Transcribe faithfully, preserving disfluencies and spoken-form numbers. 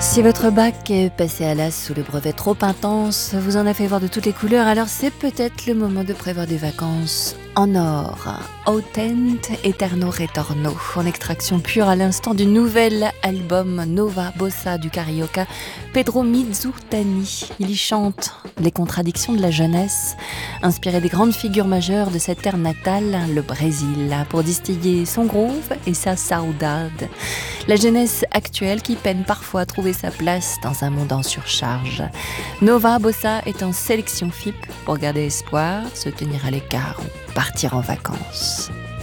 Si votre bac est passé à l'as sous le brevet trop intense, vous en a fait voir de toutes les couleurs, alors c'est peut-être le moment de prévoir des vacances en or. Autent Eterno Retorno, en extraction pure à l'instant du nouvel album Nova Bossa du carioca Pedro Mizutani. Il y chante les contradictions de la jeunesse, inspiré des grandes figures majeures de cette terre natale, le Brésil, pour distiller son groove et sa saudade. La jeunesse actuelle qui peine parfois à trouver sa place dans un monde en surcharge. Nova Bossa est en sélection F I P pour garder espoir, se tenir à l'écart ou partir en vacances.